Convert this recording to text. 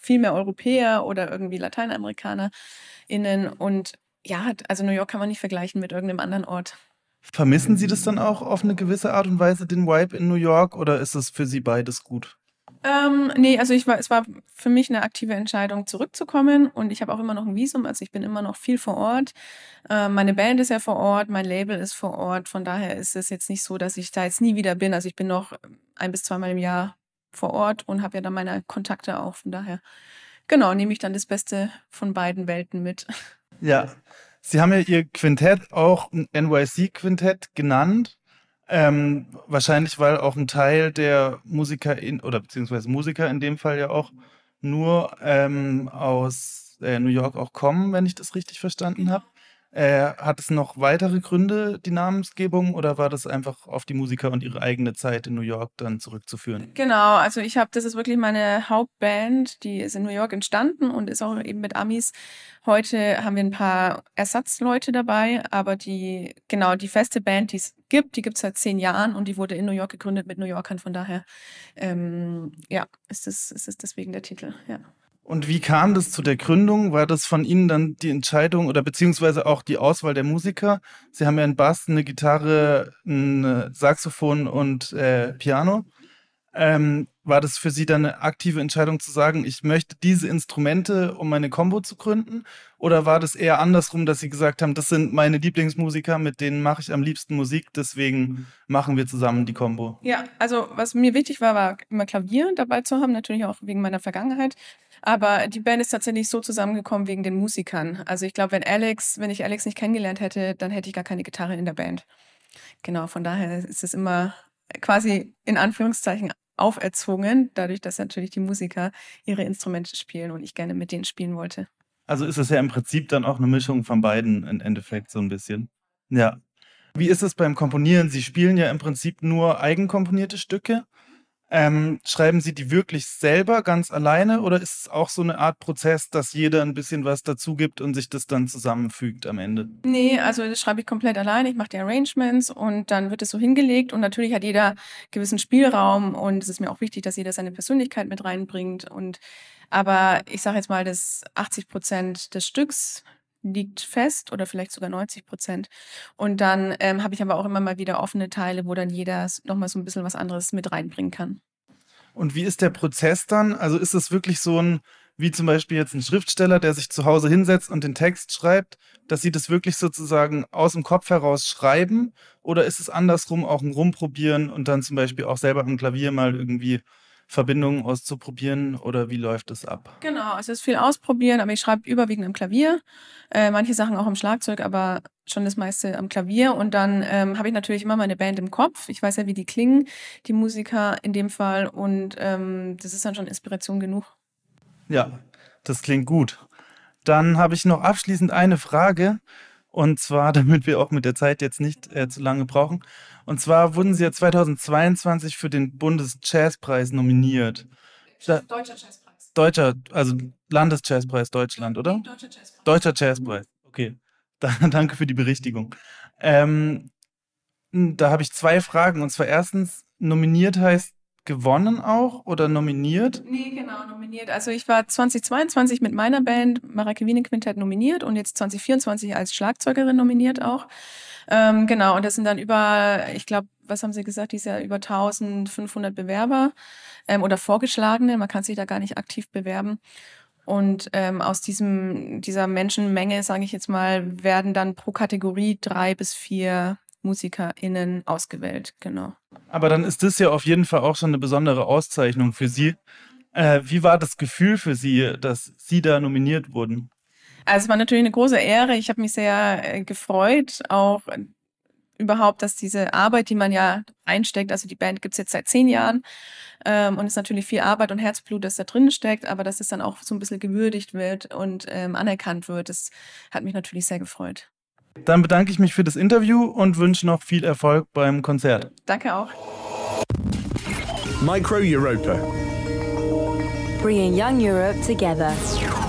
viel mehr Europäer oder irgendwie LateinamerikanerInnen. Und ja, also New York kann man nicht vergleichen mit irgendeinem anderen Ort. Vermissen Sie das dann auch auf eine gewisse Art und Weise, den Vibe in New York, oder ist es für Sie beides gut? Nee, also es war für mich eine aktive Entscheidung, zurückzukommen, und ich habe auch immer noch ein Visum, also ich bin immer noch viel vor Ort. Meine Band ist ja vor Ort, mein Label ist vor Ort, von daher ist es jetzt nicht so, dass ich da jetzt nie wieder bin. Also ich bin noch 1 bis 2 Mal im Jahr vor Ort und habe ja dann meine Kontakte auch, von daher, genau, nehme ich dann das Beste von beiden Welten mit. Ja, Sie haben ja Ihr Quintett auch ein NYC-Quintett genannt. Wahrscheinlich, weil auch ein Teil der oder beziehungsweise Musiker in dem Fall ja auch nur aus New York auch kommen, wenn ich das richtig verstanden habe. Hat es noch weitere Gründe, die Namensgebung, oder war das einfach auf die Musiker und ihre eigene Zeit in New York dann zurückzuführen? Genau, also das ist wirklich meine Hauptband, die ist in New York entstanden und ist auch eben mit Amis. Heute haben wir ein paar Ersatzleute dabei, aber die feste Band, die gibt's seit 10 Jahren, und die wurde in New York gegründet mit New Yorkern, von daher, ja, ist es deswegen der Titel, ja. Und wie kam das zu der Gründung? War das von Ihnen dann die Entscheidung oder beziehungsweise auch die Auswahl der Musiker? Sie haben ja einen Bass, eine Gitarre, ein Saxophon und Piano. War das für Sie dann eine aktive Entscheidung zu sagen, ich möchte diese Instrumente, um meine Combo zu gründen? Oder war das eher andersrum, dass Sie gesagt haben, das sind meine Lieblingsmusiker, mit denen mache ich am liebsten Musik, deswegen machen wir zusammen die Combo? Ja, also was mir wichtig war immer Klavier dabei zu haben, natürlich auch wegen meiner Vergangenheit. Aber die Band ist tatsächlich so zusammengekommen wegen den Musikern. Also ich glaube, wenn ich Alex nicht kennengelernt hätte, dann hätte ich gar keine Gitarre in der Band. Genau, von daher ist es immer quasi in Anführungszeichen auferzwungen, dadurch, dass natürlich die Musiker ihre Instrumente spielen und ich gerne mit denen spielen wollte. Also ist es ja im Prinzip dann auch eine Mischung von beiden im Endeffekt so ein bisschen. Ja. Wie ist es beim Komponieren? Sie spielen ja im Prinzip nur eigenkomponierte Stücke. Schreiben Sie die wirklich selber ganz alleine, oder ist es auch so eine Art Prozess, dass jeder ein bisschen was dazu gibt und sich das dann zusammenfügt am Ende? Nee, also das schreibe ich komplett alleine. Ich mache die Arrangements und dann wird es so hingelegt, und natürlich hat jeder gewissen Spielraum, und es ist mir auch wichtig, dass jeder seine Persönlichkeit mit reinbringt, aber ich sage jetzt mal, dass 80% des Stücks liegt fest oder vielleicht sogar 90%. Und dann habe ich aber auch immer mal wieder offene Teile, wo dann jeder noch mal so ein bisschen was anderes mit reinbringen kann. Und wie ist der Prozess dann? Also ist es wirklich so ein, wie zum Beispiel jetzt ein Schriftsteller, der sich zu Hause hinsetzt und den Text schreibt, dass Sie das wirklich sozusagen aus dem Kopf heraus schreiben? Oder ist es andersrum auch ein Rumprobieren und dann zum Beispiel auch selber am Klavier mal irgendwie Verbindungen auszuprobieren? Oder wie läuft es ab? Genau, also es ist viel ausprobieren, aber ich schreibe überwiegend am Klavier, manche Sachen auch am Schlagzeug, aber schon das meiste am Klavier. Und dann habe ich natürlich immer meine Band im Kopf. Ich weiß ja, wie die klingen, die Musiker in dem Fall. Und das ist dann schon Inspiration genug. Ja, das klingt gut. Dann habe ich noch abschließend eine Frage. Und zwar, damit wir auch mit der Zeit jetzt nicht zu lange brauchen. Und zwar wurden Sie ja 2022 für den Bundesjazzpreis nominiert. Deutscher Jazzpreis. Deutscher, also Landesjazzpreis Deutschland, oder? Deutscher Jazzpreis. Deutscher Jazzpreis. Okay. Danke für die Berichtigung. Ähm, Da habe ich zwei Fragen. Und zwar erstens, nominiert heißt gewonnen auch oder nominiert? Nee, genau, nominiert. Also ich war 2022 mit meiner Band Mareke Wiene Quintett nominiert und jetzt 2024 als Schlagzeugerin nominiert auch. Genau, und das sind dann ich glaube, was haben Sie gesagt, dieses Jahr über 1500 Bewerber oder Vorgeschlagene. Man kann sich da gar nicht aktiv bewerben. Und aus dieser Menschenmenge, sage ich jetzt mal, werden dann pro Kategorie 3 bis 4 MusikerInnen ausgewählt. Genau. Aber dann ist das ja auf jeden Fall auch schon eine besondere Auszeichnung für Sie. Wie war das Gefühl für Sie, dass Sie da nominiert wurden? Also es war natürlich eine große Ehre. Ich habe mich sehr gefreut, auch überhaupt, dass diese Arbeit, die man ja einsteckt, also die Band gibt's jetzt seit 10 Jahren, und es ist natürlich viel Arbeit und Herzblut, das da drin steckt, aber dass es dann auch so ein bisschen gewürdigt wird und anerkannt wird, das hat mich natürlich sehr gefreut. Dann bedanke ich mich für das Interview und wünsche noch viel Erfolg beim Konzert. Danke auch. Micro Europa. Bringing young Europe together.